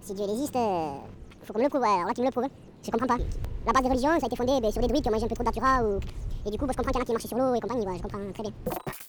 Si Dieu il existe, faut qu'on me le prouve. Alors là, tu me le prouves. Je comprends pas. La base des religions, ça a été fondé sur des druides qui ont mangé un peu trop de datura. Et du coup, je comprends qu'il y en a qui marchaient sur l'eau et compagnie. Je comprends très bien.